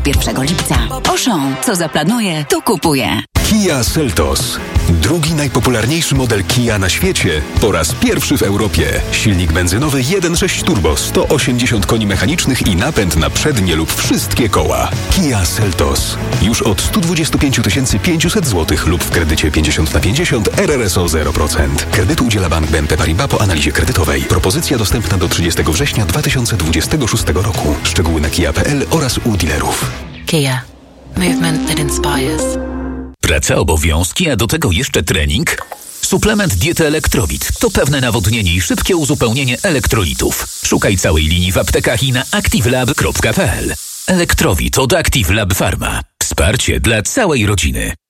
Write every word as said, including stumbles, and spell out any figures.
pierwszego lipca. Auchan, co zaplanuje, to kupuje. Kia Seltos. Drugi najpopularniejszy model Kia na świecie po raz pierwszy w Europie. Silnik benzynowy jeden przecinek sześć turbo, sto osiemdziesiąt koni mechanicznych i napęd na przednie lub wszystkie koła. Kia Seltos. Już od sto dwadzieścia pięć tysięcy pięćset złotych lub w kredycie pięćdziesiąt na pięćdziesiąt R R S O zero procent. Kredytu udziela Bank B N P Paribas po analizie kredytowej. Propozycja dostępna do trzydziestego września dwa tysiące dwudziestego szóstego roku. Szczegóły na kia kropka p l oraz u dealerów. Kia. Movement that inspires. Praca, obowiązki, a do tego jeszcze trening? Suplement diety Elektrowit to pewne nawodnienie i szybkie uzupełnienie elektrolitów. Szukaj całej linii w aptekach i na activelab kropka p l. Elektrowit od Active Lab Pharma. Wsparcie dla całej rodziny.